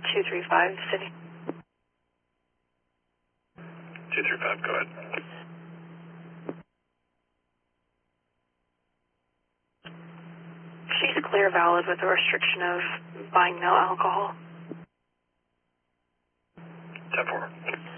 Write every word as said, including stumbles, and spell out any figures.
two three five, City. two three five, go ahead. She's clear valid with the restriction of buying no alcohol. ten four.